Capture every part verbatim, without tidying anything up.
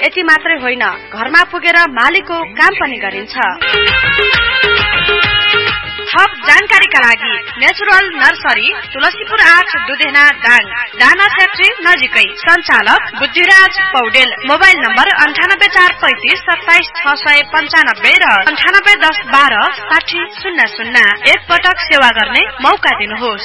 यति मात्रै होइन, घरमा पुगेर मालिकको काम पनि गरिन्छ। थप जानकारीका लागि नेचुरल नर्सरी तुलसीपुर आठ दुधेना दाङ, दाना फ्याक्ट्री नजिकै। सञ्चालक बुद्धिराज पौडेल। मोबाइल नम्बर अन्ठानब्बे चार पैंतिस सत्ताइस छ सय पन्चानब्बे र अन्ठानब्बे दस बाह्र साठी शून्य शून्य। एक पटक सेवा गर्ने मौका दिनुहोस्।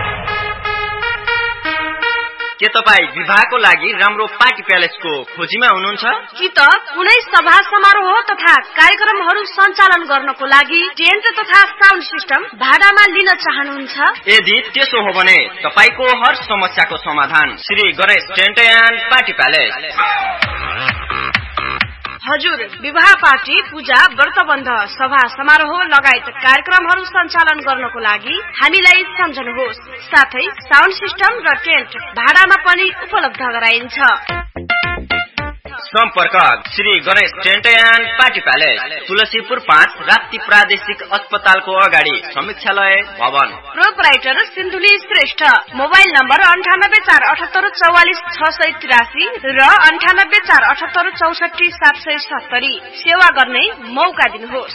के तपाई विवाहको लागि राम्रो पार्टी प्यालेसको खोजीमा हुनुहुन्छ? कि त कुनै सभा समारोह तथा कार्यक्रमहरू सञ्चालन गर्नको लागि टेन्ट तथा साउन्ड सिस्टम भाडामा लिन चाहनुहुन्छ? यदि त्यसो हो भने तपाईको हर समस्याको समाधान Shri Ganesh tent and party palace. हजुर, विवाह पार्टी, पूजा, व्रतबन्ध, सभा समारोह लगायत कार्यक्रमहरू सञ्चालन गर्नको लागि हामीलाई सम्झनुहोस्। साथै साउन्ड सिस्टम र टेन्ट भाडामा पनि उपलब्ध गराइन्छ। सम्पर्क Shri Ganesh tent and party palace, Tulsipur पाँच, राप्ती प्रादेशिक अस्पतालको अगाडि, समीक्षालय भवन। Proprietor Sindhuli Shrestha. Mobile number अन्ठानब्बे चार अठहत्तर चौवालिस छ सय तिरासी र अन्ठानब्बे चार अठहत्तर चौसठी सात सय सत्तरी। सेवा गर्ने मौका दिनुहोस्।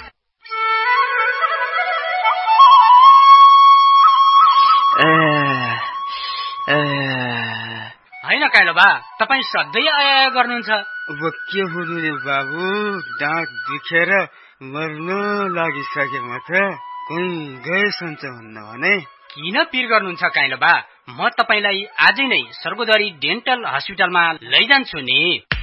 होइन काइलो बा, तपाईँ सधैँ आया गर्नुहुन्छ। अब के हुनु रे बाबु, दाँत दुखेर मर्न लागिसके म त। कहीँ गएसन्छ भन्न भने। किन पिर गर्नुहुन्छ काइलो बा? म तपाईलाई आजै नै सर्गोदरी डेन्टल हस्पिटलमा लैजान्छु नि।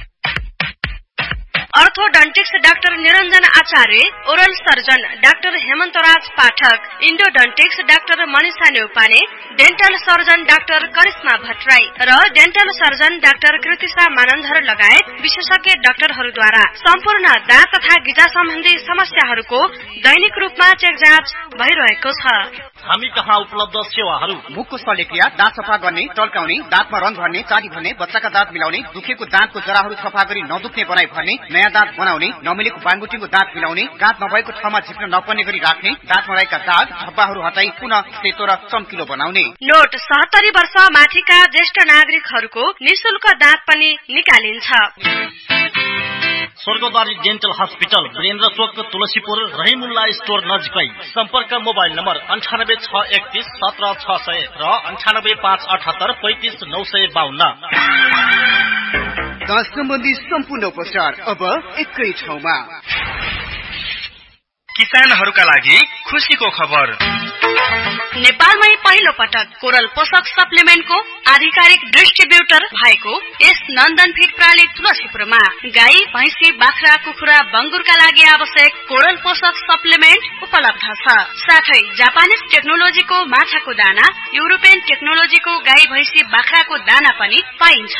अर्थोडन्टिक्स डाक्टर निरञ्जन आचार्य, ओरल सर्जन डाक्टर हेमन्तराज पाठक, इन्डोडन्टिक्स doctor Manisha Neupane, dental surgeon doctor Karishma Bhattarai र dental surgeon doctor Kritisha Manandhar लगायत विशेषज्ञ डाक्टरहरूद्वारा सम्पूर्ण दाँत तथा गिजा सम्बन्धी समस्याहरूको दैनिक रूपमा चेक जाँच भइरहेको छ। हामी कहाँ उपलब्ध सेवाहरू: मुखको शल्यक्रिया, दाँत सफा गर्ने, टल्काउने, दाँतमा रङ भर्ने, चाटी भर्ने, बच्चाका दाँत मिलाउने, दुखेको दाँतको जराहरू सफा गरी नदुख्ने बनाई भर्ने, नयाँ दाँत बनाउने, नमिलेको बानबुटीको दाँत मिलाउने, दाँत नभएको ठाउँमा झिक्न नपर्ने गरी राख्ने, दाँतमा रहेका दाग धब्बाहरू हटाई पुनः सेतो र चम्किलो बनाउने। नोट: सत्तरी वर्ष माथिका ज्येष्ठ नागरिकहरूको निशुल्क दाँत पनि निकालिन्छ। स्वर्गद्वारी डेन्टल हस्पिटल, वीरेन्द्र चोक, तुलसीपुर, रहिमुल्ला स्टोर नजिकै। सम्पर्क मोबाइल नम्बर अन्ठानब्बे छ एकतीस सत्र छ सय र अन्ठानब्बे पाँच अठहत्तर पैंतिस नौ सय बाहन्न। दाँत सम्बन्धी सम्पूर्ण उपचार अब एकै ठाउँमा। किसानहरूका लागि खुसीको खबर। नेपालमै पहिलो पटक कोरल पोषक सप्लिमेन्टको आधिकारिक डिस्ट्रिब्युटर भएको यस नन्दन फिड प्रणाली तुलसीपुरमा गाई, भैँसी, बाख्रा, कुखुरा, बङ्गुरका लागि आवश्यक कोरल पोषक सप्लिमेन्ट उपलब्ध छ। साथै जापानिज टेक्नोलोजीको माछाको दाना, युरोपियन टेक्नोलोजीको गाई, भैँसी, बाख्राको दाना पनि पाइन्छ।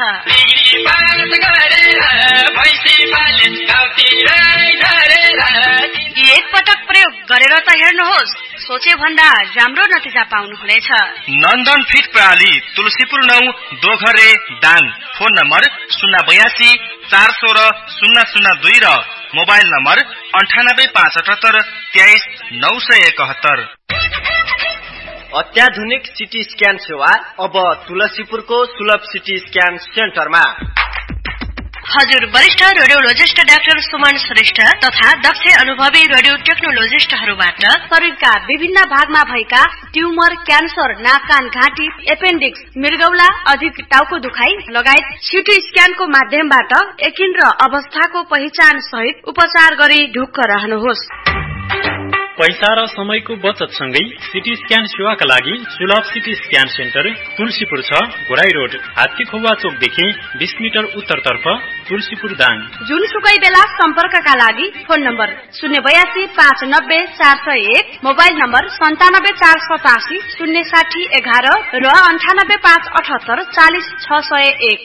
एक पटक प्रयोग गरेर त हेर्नुहोस्, सोचे भन्दा राम्रो नतिजा पाउनुहुनेछ। नन्दन फिड प्रणाली तुलसीपुर नौ, दोघरे दाङ। फोन नम्बर शून्य बयासी चार सोह्र शून्य शून्य दुई र मोबाइल नम्बर अन्ठानब्बे पाँच अठहत्तर तेइस नौ सय एकहत्तर। अत्याधुनिक सिटी स्क्यान सेवा अब तुलसीपुरको सुलभ सिटी स्क्यान सेन्टरमा। हजुर, वरिष्ठ रेडियोलोजिस्ट डाक्टर सुमन श्रेष्ठ तथा दक्ष अनुभवी रेडियो टेक्नोलोजिस्टहरूबाट शरीरका विभिन्न भागमा भएका ट्युमर, क्यान्सर, नाक, कान, घाँटी, एपेन्डिक्स, मृगौला, अधिक टाउको दुखाइ लगायत सिटी स्क्यानको माध्यमबाट यकिन र अवस्थाको पहिचान सहित उपचार गरी ढुक्क रहनुहोस्। पैसा र समयको बचत सँगै सिटी स्क्यान सेवाका लागि सुलभ सिटी स्क्यान सेन्टर तुलसीपुर छ, घोराई रोड, हात्तीखोवा चोकदेखि बीस मिटर उत्तरतर्फ, तुलसीपुर दाङ। जुनसुकै बेला सम्पर्कका लागि फोन नम्बर शून्य बयासी पाँच नब्बे चार सय एक, मोबाइल नम्बर सन्तानब्बे चार सतासी शून्य साठी एघार र अन्ठानब्बे पाँच अठहत्तर चालिस छ सय एक।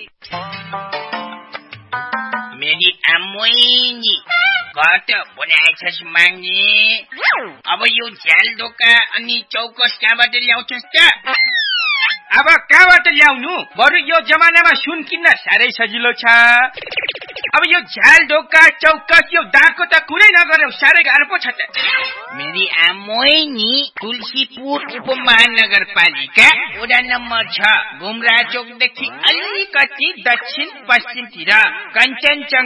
मेरी आमोइनी घट बनाएछस् माग्ने। अब यो झ्याल ढोका अनि चौकस कहाँबाट ल्याउँछस् त? अब कहाँबाट ल्याउनु? बरु यो जमानामा सुन किन्न साह्रै सजिलो छ। अब यो झ्याल ढोका चौकस यो दागको त कुरै नगर्यो, साह्रै गाह्रो पो छ त। मेरी आमोइनी तुलसीपुर उपमहानगरपालिका वडा नम्बर छ, घुमरा चौकदेखि अलिकति दक्षिण पश्चिमतिर, कञ्चनजङ्घा